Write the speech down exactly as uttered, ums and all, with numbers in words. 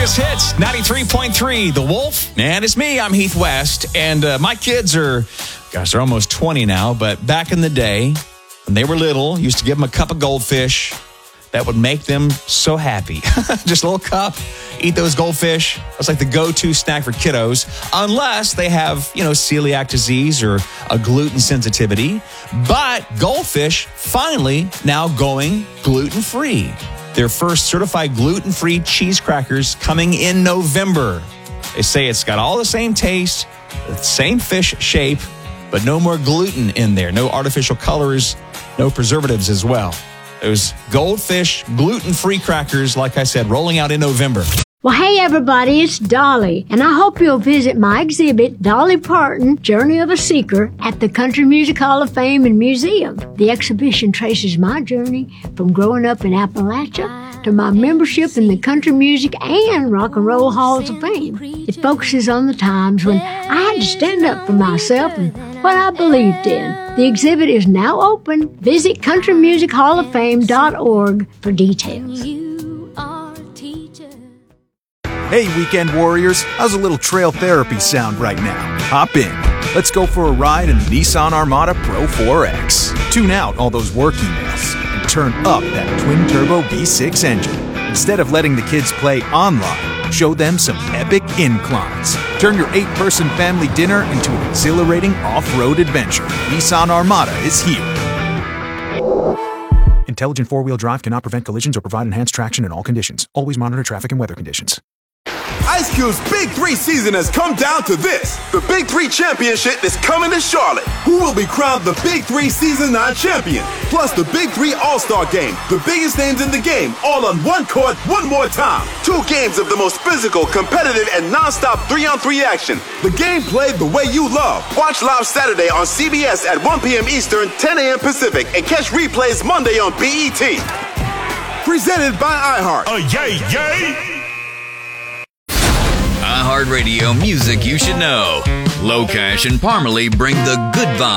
Greatest Hits, ninety-three point three, The Wolf. And it's me, I'm Heath West. And uh, my kids are, gosh, they're almost twenty now. But back in the day, when they were little, used to give them a cup of goldfish. That would make them so happy. Just a little cup, eat those goldfish. That's like the go-to snack for kiddos, unless they have, you know, celiac disease or a gluten sensitivity. But Goldfish finally now going gluten-free. Their first certified gluten-free cheese crackers coming in November. They say it's got all the same taste, the same fish shape, but no more gluten in there. No artificial colors, no preservatives as well. Those Goldfish gluten-free crackers, like I said, rolling out in November. Well, hey, everybody, it's Dolly, and I hope you'll visit my exhibit, Dolly Parton, Journey of a Seeker, at the Country Music Hall of Fame and Museum. The exhibition traces my journey from growing up in Appalachia to my membership in the Country Music and Rock and Roll Halls of Fame. It focuses on the times when I had to stand up for myself and what I believed in. The exhibit is now open. Visit country music hall of fame dot org for details. Hey, weekend warriors, how's a little trail therapy sound right now? Hop in. Let's go for a ride in the Nissan Armada Pro four X. Tune out all those work emails and turn up that twin-turbo V six engine. Instead of letting the kids play online, show them some epic inclines. Turn your eight-person family dinner into an exhilarating off-road adventure. Nissan Armada is here. Intelligent four-wheel drive cannot prevent collisions or provide enhanced traction in all conditions. Always monitor traffic and weather conditions. Ice Cube's Big Three season has come down to this. The Big Three Championship is coming to Charlotte. Who will be crowned the Big Three Season nine champion? Plus the Big Three All-Star Game. The biggest names in the game, all on one court, one more time. Two games of the most physical, competitive, and non-stop three-on-three action. The game played the way you love. Watch live Saturday on C B S at one p.m. Eastern, ten a.m. Pacific, and catch replays Monday on B E T. Presented by iHeart. Oh, yay, yay! iHeartRadio music you should know. Locash and Parmalee bring the good vibes